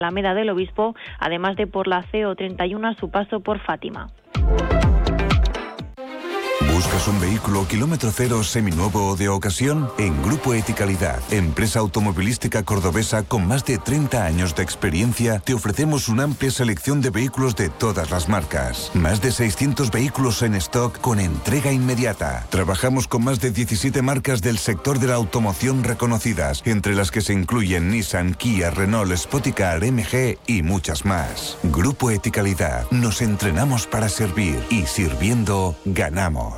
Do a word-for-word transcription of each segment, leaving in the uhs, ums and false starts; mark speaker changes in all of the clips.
Speaker 1: Alameda del Obispo, además de por la C O treinta y uno a su paso por Fátima.
Speaker 2: ¿Buscas un vehículo kilómetro cero seminuevo o de ocasión? En Grupo Eticalidad, empresa automovilística cordobesa con más de treinta años de experiencia, te ofrecemos una amplia selección de vehículos de todas las marcas. Más de seiscientos vehículos en stock con entrega inmediata. Trabajamos con más de diecisiete marcas del sector de la automoción reconocidas, entre las que se incluyen Nissan, Kia, Renault, Spoticar, M G y muchas más. Grupo Eticalidad, nos entrenamos para servir y sirviendo ganamos.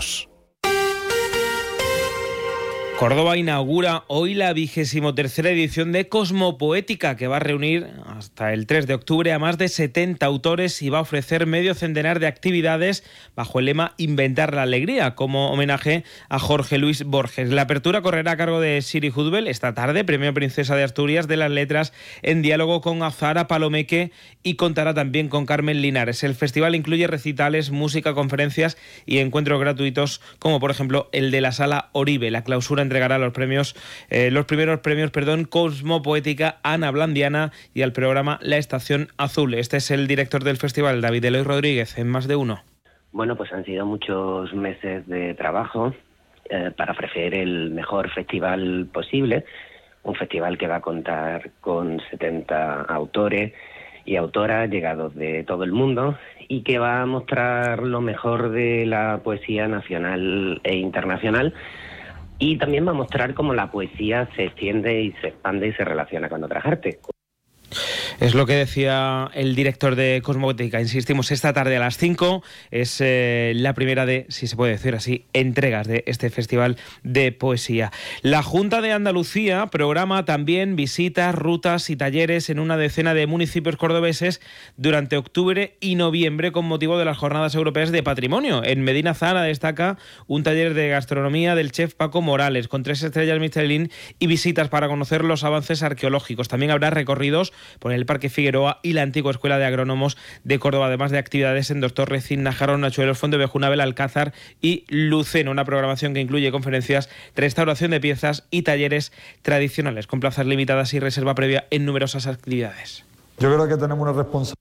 Speaker 3: Córdoba inaugura hoy la vigésimo tercera edición de Cosmopoética, que va a reunir hasta el tres de octubre a más de setenta autores y va a ofrecer medio centenar de actividades bajo el lema Inventar la Alegría, como homenaje a Jorge Luis Borges. La apertura correrá a cargo de Siri Hudbel esta tarde, Premio Princesa de Asturias de las Letras, en diálogo con Azahara Palomeque, y contará también con Carmen Linares. El festival incluye recitales, música, conferencias y encuentros gratuitos, como por ejemplo el de la Sala Oribe. La clausura entregará los premios, eh, los primeros premios, perdón, Cosmopoética Ana Blandiana y al programa La Estación Azul. Este es el director del festival, David Eloy Rodríguez, en Más de Uno.
Speaker 4: Bueno, pues han sido muchos meses de trabajo eh, para ofrecer el mejor festival posible, un festival que va a contar con setenta autores y autoras llegados de todo el mundo y que va a mostrar lo mejor de la poesía nacional e internacional. Y también va a mostrar cómo la poesía se extiende y se expande y se relaciona con otras artes.
Speaker 3: Es lo que decía el director de Cosmopoética. Insistimos, esta tarde a las cinco es eh, la primera de, si se puede decir así, entregas de este festival de poesía. La Junta de Andalucía programa también visitas, rutas y talleres en una decena de municipios cordobeses durante octubre y noviembre con motivo de las Jornadas Europeas de Patrimonio. En Medina Zahara destaca un taller de gastronomía del chef Paco Morales con tres estrellas Michelin y visitas para conocer los avances arqueológicos. También habrá recorridos por el Parque Figueroa y la antigua Escuela de Agrónomos de Córdoba, además de actividades en Dos Torres, Nájaro, Nachuelos, Fondo de Bejunabel, Alcázar y Luceno. Una programación que incluye conferencias, restauración de piezas y talleres tradicionales, con plazas limitadas y reserva previa en numerosas actividades.
Speaker 5: Yo creo que tenemos una responsabilidad.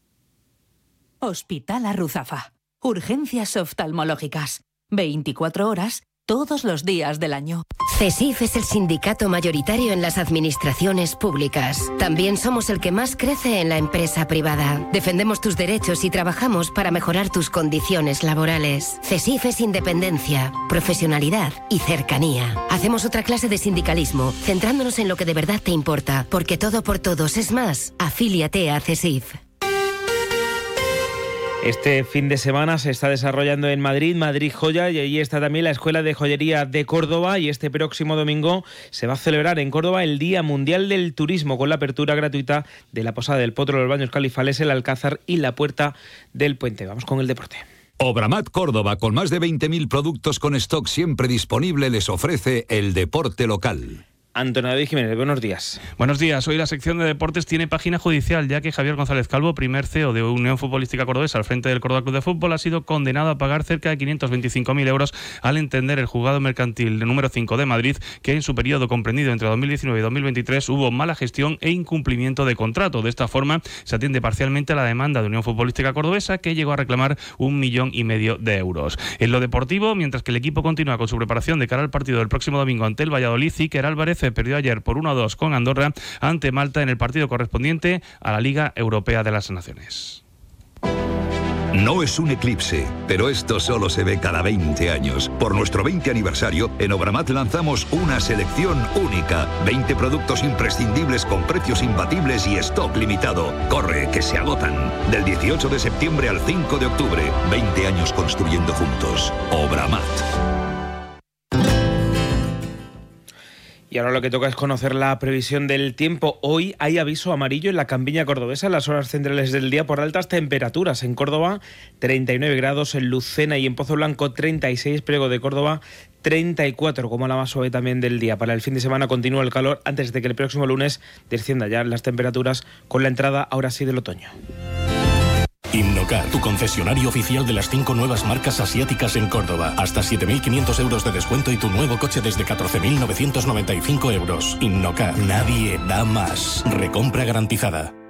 Speaker 6: Hospital Arruzafa. Urgencias oftalmológicas. veinticuatro horas, todos los días del año.
Speaker 7: CESIF es el sindicato mayoritario en las administraciones públicas. También somos el que más crece en la empresa privada. Defendemos tus derechos y trabajamos para mejorar tus condiciones laborales. CESIF es independencia, profesionalidad y cercanía. Hacemos otra clase de sindicalismo, centrándonos en lo que de verdad te importa, porque todo por todos es más. Afíliate a CESIF.
Speaker 3: Este fin de semana se está desarrollando en Madrid, Madrid Joya, y allí está también la Escuela de Joyería de Córdoba, y este próximo domingo se va a celebrar en Córdoba el Día Mundial del Turismo con la apertura gratuita de la Posada del Potro, los Baños Califales, el Alcázar y la Puerta del Puente. Vamos con el deporte.
Speaker 8: Obramat Córdoba, con más de veinte mil productos con stock siempre disponible, les ofrece el deporte local.
Speaker 3: Antonio David Jiménez, buenos días.
Speaker 9: Buenos días. Hoy la sección de deportes tiene página judicial, ya que Javier González Calvo, primer C E O de Unión Futbolística Cordobesa al frente del Córdoba Club de Fútbol, ha sido condenado a pagar cerca de quinientos veinticinco mil euros al entender el juzgado mercantil número cinco de Madrid que en su periodo comprendido entre dos mil diecinueve y dos mil veintitrés hubo mala gestión e incumplimiento de contrato. De esta forma se atiende parcialmente a la demanda de Unión Futbolística Cordobesa, que llegó a reclamar un millón y medio de euros. En lo deportivo, mientras que el equipo continúa con su preparación de cara al partido del próximo domingo ante el Valladolid, Iker Álvarez perdió ayer por uno a dos con Andorra ante Malta en el partido correspondiente a la Liga Europea de las Naciones.
Speaker 8: No es un eclipse, pero esto solo se ve cada veinte años. Por nuestro veinte aniversario, en Obramat lanzamos una selección única. veinte productos imprescindibles con precios imbatibles y stock limitado. Corre, que se agotan. Del dieciocho de septiembre al cinco de octubre. veinte años construyendo juntos. Obramat.
Speaker 3: Y ahora lo que toca es conocer la previsión del tiempo. Hoy hay aviso amarillo en la campiña cordobesa en las horas centrales del día por altas temperaturas. En Córdoba, treinta y nueve grados, en Lucena y en Pozo Blanco, treinta y seis, Priego de Córdoba, treinta y cuatro, como la más suave también del día. Para el fin de semana continúa el calor antes de que el próximo lunes descienda ya las temperaturas con la entrada, ahora sí, del otoño.
Speaker 10: Innocar, tu concesionario oficial de las cinco nuevas marcas asiáticas en Córdoba. Hasta siete mil quinientos euros de descuento y tu nuevo coche desde catorce mil novecientos noventa y cinco euros. Innocar, nadie da más. Recompra garantizada.